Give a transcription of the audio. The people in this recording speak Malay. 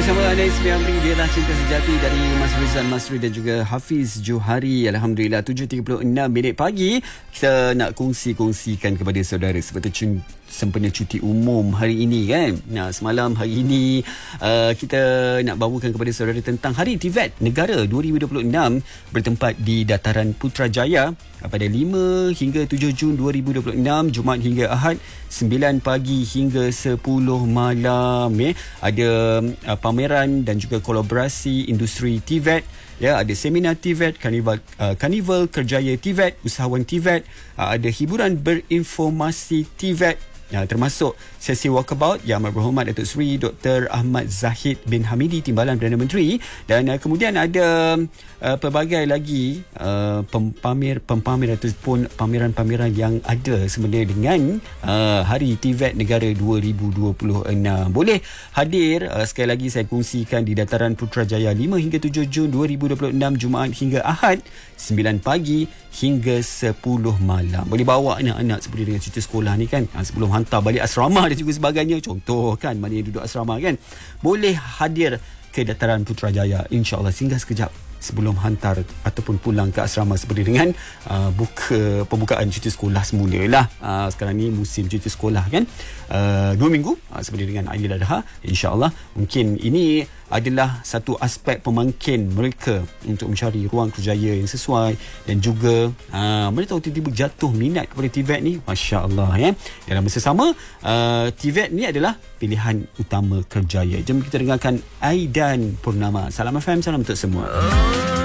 bersama Anais Fiamri, dia lah cinta sejati dari Mas Rizal Masri dan juga Hafiz Johari. Alhamdulillah 7.36 minit pagi. Kita nak kongsikan kepada saudara seperti sempena cuti umum hari ini kan. Nah, semalam hari ini kita nak bawakan kepada saudara tentang Hari TVET Negara 2026 bertempat di Dataran Putrajaya pada 5 hingga 7 Jun 2026, Jumaat hingga Ahad 9 pagi hingga 10 malam. Ada pameran dan juga kolaborasi industri TVET. Ya, ada seminar TVET, Karnival Kerjaya TVET, Usahawan TVET, ada hiburan berinformasi TVET. Termasuk sesi walkabout Yang Amat Berhormat Datuk Seri Dr. Ahmad Zahid bin Hamidi, Timbalan Perdana Menteri, dan kemudian ada pelbagai lagi pameran ataupun pameran-pameran yang ada sebenarnya dengan Hari TVET Negara 2026. Boleh hadir, sekali lagi saya kongsikan, di Dataran Putrajaya 5 hingga 7 Jun 2026, Jumaat hingga Ahad 9 pagi hingga 10 malam. Boleh bawa anak-anak seperti dengan cerita sekolah ni kan, sebelum hantar balik asrama dan juga sebagainya. Contoh kan, mana yang duduk asrama kan, boleh hadir ke Dataran Putrajaya, insya-Allah singgah sekejap sebelum hantar ataupun pulang ke asrama seperti dengan pembukaan cuti sekolah semula lah. Sekarang ni musim cuti sekolah kan, 2 minggu seperti dengan Ailadha. InsyaAllah mungkin ini adalah satu aspek pemangkin mereka untuk mencari ruang kerjaya yang sesuai, dan juga mana tahu tiba-tiba jatuh minat kepada TVET ni, Masya Allah ya. Dalam masa sama, TVET ni adalah pilihan utama kerjaya. Jom kita dengarkan Aidan Purnama. Salam FM, salam untuk semua.